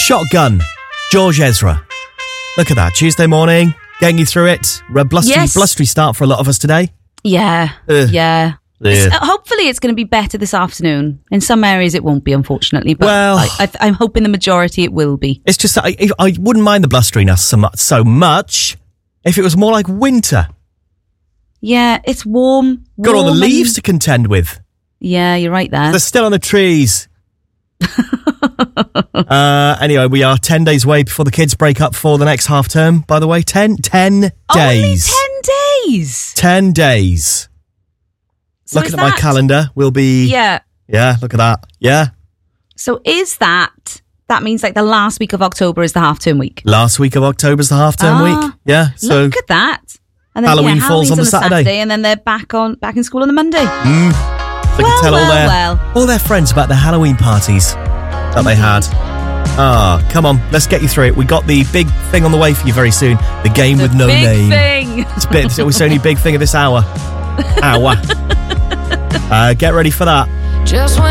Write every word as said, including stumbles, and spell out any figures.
Shotgun, George Ezra. Look at that, Tuesday morning, getting you through it. A blustery, Yes. blustery start for a lot of us today. Yeah, Ugh. yeah. Yeah. It's- uh, hopefully it's going to be better this afternoon. In some areas it won't be, unfortunately. But Well- I, I, I'm hoping the majority it will be. It's just that I, I wouldn't mind the blusteriness so much, so much if it was more like winter. Yeah, it's warm. Got all the warm leaves and- to contend with. Yeah, you're right there. They're still on the trees. uh, anyway, we are ten days away before the kids break up for the next half term, by the way. Ten, ten days. Only ten days. Ten days. So Looking is at my that- calendar, we'll be... Yeah. Yeah, look at that. Yeah. So is that, that means like the last week of October is the half term week? Last week of October's the half term Ah, week. Yeah. So Look at that. And Halloween falls Halloween's on the Saturday. and then they're back on back in school on the Monday. mm, they Well, can tell all well, their well. all their friends about the Halloween parties that they had. Ah, come on, let's get you through it. We got the big thing on the way for you very soon. The game with no Big name. thing. It's big. It's the only big thing of this hour. Hour. uh, get ready for that. Just when